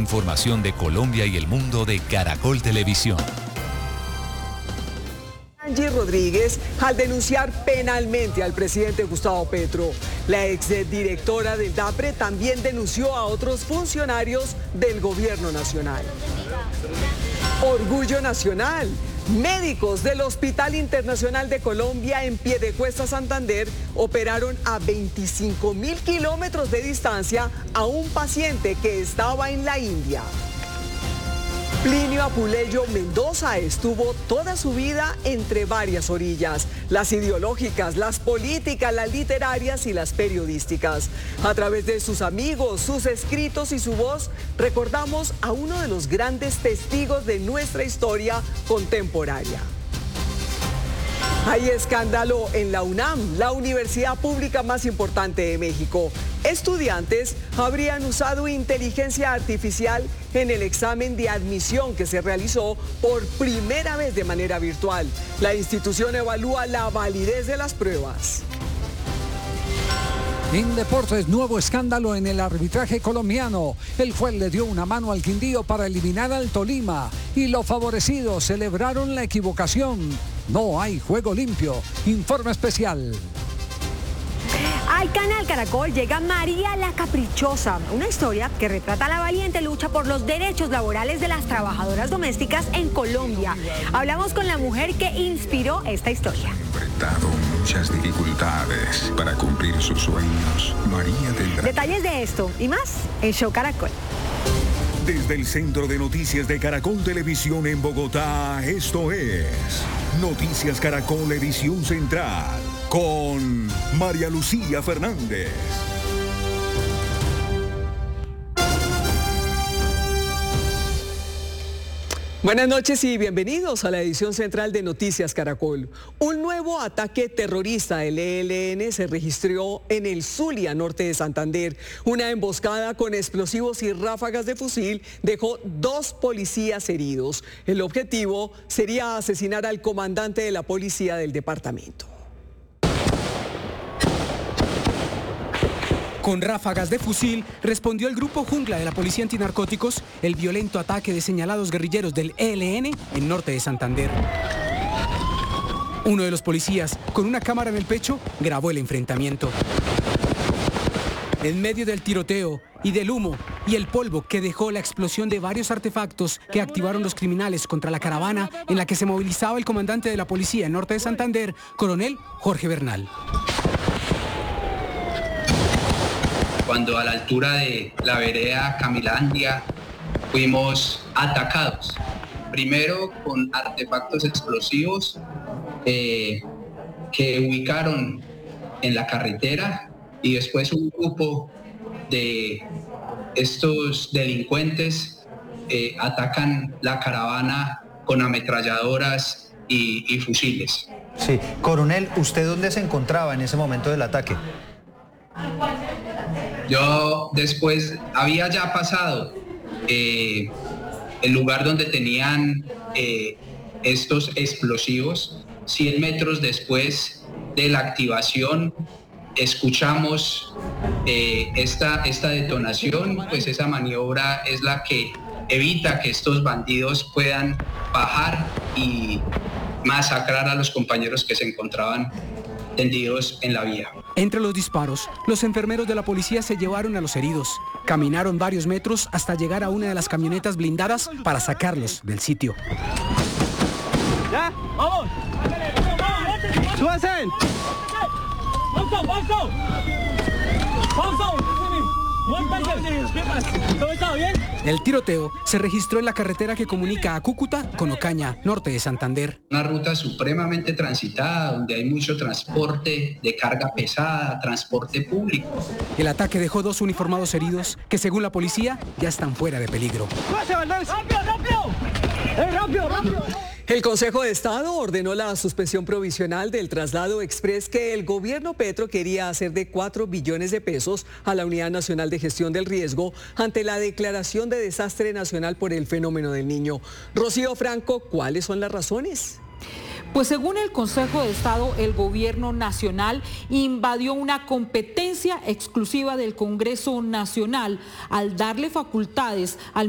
información de Colombia y el mundo de Caracol Televisión. Angie Rodríguez al denunciar penalmente al presidente Gustavo Petro. La exdirectora del DAPRE también denunció a otros funcionarios del gobierno nacional. Orgullo nacional. Médicos del Hospital Internacional de Colombia en Piedecuesta, Santander, operaron a 25.000 kilómetros de distancia a un paciente que estaba en la India. Plinio Apuleyo Mendoza estuvo toda su vida entre varias orillas, las ideológicas, las políticas, las literarias y las periodísticas. A través de sus amigos, sus escritos y su voz, recordamos a uno de los grandes testigos de nuestra historia contemporánea. Hay escándalo en la UNAM, la universidad pública más importante de México. Estudiantes habrían usado inteligencia artificial en el examen de admisión que se realizó por primera vez de manera virtual. La institución evalúa la validez de las pruebas. En deportes, nuevo escándalo en el arbitraje colombiano. El juez le dio una mano al Quindío para eliminar al Tolima y los favorecidos celebraron la equivocación. No hay juego limpio. Informe especial. Al canal Caracol llega María la Caprichosa, una historia que retrata la valiente lucha por los derechos laborales de las trabajadoras domésticas en Colombia. Hablamos con la mujer que inspiró esta historia. Enfrentado muchas dificultades para cumplir sus sueños. María tendrá... Detalles de esto y más en Show Caracol. Desde el Centro de Noticias de Caracol Televisión en Bogotá, esto es Noticias Caracol Edición Central con María Lucía Fernández. Buenas noches y bienvenidos a la edición central de Noticias Caracol. Un nuevo ataque terrorista del ELN se registró en el Zulia, norte de Santander. Una emboscada con explosivos y ráfagas de fusil dejó 2 policías heridos. El objetivo sería asesinar al comandante de la policía del departamento. Con ráfagas de fusil, respondió el grupo Jungla de la Policía Antinarcóticos el violento ataque de señalados guerrilleros del ELN en norte de Santander. Uno de los policías, con una cámara en el pecho, grabó el enfrentamiento. En medio del tiroteo y del humo y el polvo que dejó la explosión de varios artefactos que activaron los criminales contra la caravana en la que se movilizaba el comandante de la policía en norte de Santander, coronel Jorge Bernal. Cuando a la altura de la vereda Camilandia fuimos atacados, primero con artefactos explosivos que ubicaron en la carretera y después un grupo de estos delincuentes atacan la caravana con ametralladoras y fusiles. Sí, coronel, ¿usted dónde se encontraba en ese momento del ataque? Yo después había ya pasado el lugar donde tenían estos explosivos. 100 metros después de la activación escuchamos esta detonación, pues esa maniobra es la que evita que estos bandidos puedan bajar y masacrar a los compañeros que se encontraban tendidos en la vía. Entre los disparos, los enfermeros de la policía se llevaron a los heridos. Caminaron varios metros hasta llegar a una de las camionetas blindadas para sacarlos del sitio. ¡Ya! ¡Vamos! ¡Súbanse! ¡Pausa! ¡Pausa! ¡Pausa! ¿Todo está bien? El tiroteo se registró en la carretera que comunica a Cúcuta con Ocaña, norte de Santander. Una ruta supremamente transitada, donde hay mucho transporte de carga pesada, transporte público. El ataque dejó 2 uniformados heridos que, según la policía, ya están fuera de peligro. ¡Rápido, rápido! ¡Rápido, rápido! El Consejo de Estado ordenó la suspensión provisional del traslado express que el gobierno Petro quería hacer de 4 billones de pesos a la Unidad Nacional de Gestión del Riesgo ante la declaración de desastre nacional por el fenómeno del Niño. Rocío Franco, ¿cuáles son las razones? Pues según el Consejo de Estado, el gobierno nacional invadió una competencia exclusiva del Congreso Nacional al darle facultades al